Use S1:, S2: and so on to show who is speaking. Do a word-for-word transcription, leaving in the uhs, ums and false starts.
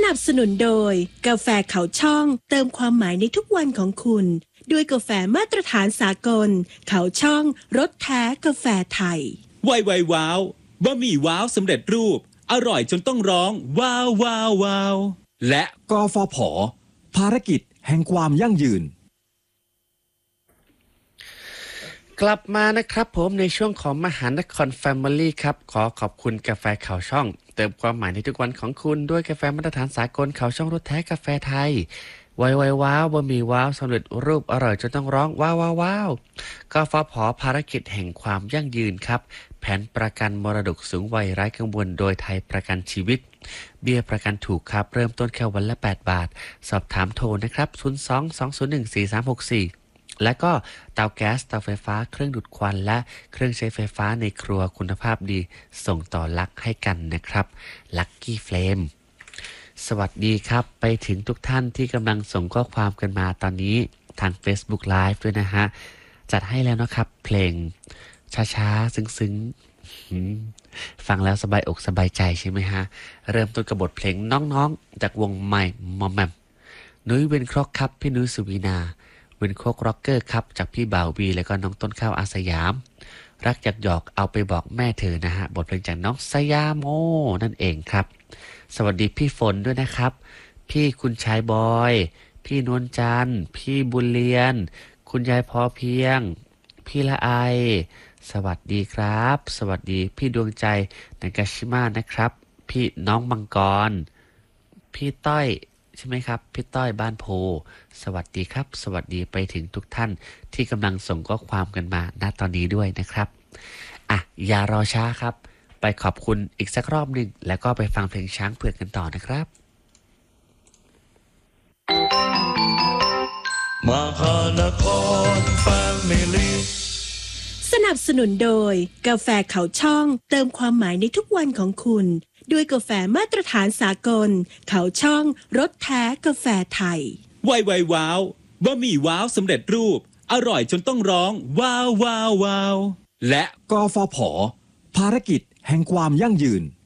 S1: นับสนุนโดยกาแฟเขาช่องเติมความหมายในทุกวันของคุณด้วยกาแฟมาตรฐานสากลเขาช่องรสแท้กาแฟไทย
S2: ไวไวว้าวบะหมี่ว้าวสำเร็จรูปอร่อยจนต้องร้องว้าวว้าวว้าวและ
S3: กฟผ.ภารกิจแห่งความยั่งยืน
S4: กลับมานะครับผมในช่วงของมหานครแฟมิลี่ครับขอขอบคุณกาแฟเขาช่องเติมความหมายในทุกวันของคุณด้วยกาแฟมาตรฐานสากลเขาช่องรสแท้กาแฟไทยไวไวว้าวบะหมี่ว้าวสำเร็จรูปอร่อยจนต้องร้องว้าวว้าวว้าวกฟผ.ภารกิจแห่งความยั่งยืนครับแผนประกันมรดกสูงวัยไร้กังวลโดยไทยประกันชีวิตเบี้ยประกันถูกครับเริ่มต้นแค่วันละแปดบาทสอบถามโทรนะครับศูนย์ สอง สอง ศูนย์ หนึ่ง สี่ สาม หก สี่และก็เตาแก๊สเตาไฟฟ้าเครื่องดูดควันและเครื่องใช้ไฟฟ้าในครัวคุณภาพดีส่งต่อลักให้กันนะครับ Lucky Flame สวัสดีครับไปถึงทุกท่านที่กำลังส่งข้อความกันมาตอนนี้ทาง Facebook Live ด้วยนะฮะจัดให้แล้วนะครับเพลงช้าๆซึ้งๆฟังแล้วสบายอกสบายใจใช่ไหมฮะเริ่มต้นกับบทเพลงน้องๆจากวงใหม่มอมแมมนุ้ยเวนครอกครับพี่นุ้ยสุวีนาเวนโคกร็อกเกอร์ครับจากพี่บ่าววีแล้วก็น้องต้นข้าวอาสยามรักหยอกหยอกเอาไปบอกแม่เธอนะฮะบทเพลงจากน้องสยามโมนั่นเองครับสวัสดีพี่ฝนด้วยนะครับพี่คุณชายบอยพี่นวลจันทร์พี่บุญเลียนคุณยายพอเพียงพี่ละไอสวัสดีครับสวัสดีพี่ดวงใจนากาชิมะนะครับพี่น้องมังกรพี่ต้อยใช่ไหมครับพี่ต้อยบ้านโพสวัสดีครับสวัสดีไปถึงทุกท่านที่กำลังส่งข้อความกันมาณตอนนี้ด้วยนะครับอ่ะอย่ารอช้าครับไปขอบคุณอีกสักรอบหนึ่งแล้วก็ไปฟังเพลงช้างเผือกกันต่อนะครับ
S5: มหานครแฟมิลี่
S1: สนับสนุนโดยกาแฟเขาช่องเติมความหมายในทุกวันของคุณด้วยกาแฟมาตรฐานสากลเขาช่องรสแท้กาแฟไทย
S2: ไวไวว้าวบะหมี่ว้าวสำเร็จรูปอร่อยจนต้องร้องว้าวว้าวว้าวและ
S3: กฟผ.ภารกิจแห่งความยั่งยืน